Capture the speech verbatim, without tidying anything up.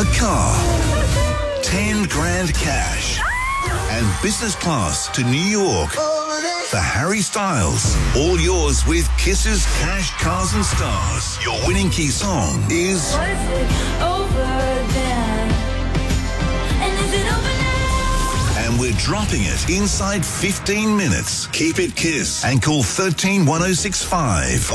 a car, ten grand cash, and business class to New York for Harry Styles. All yours with Kiss's Cash, Cars and Stars. Your winning key song is... Was it over then? And is it over now? And we're dropping it inside fifteen minutes. Keep it Kiss and call one three one oh six five.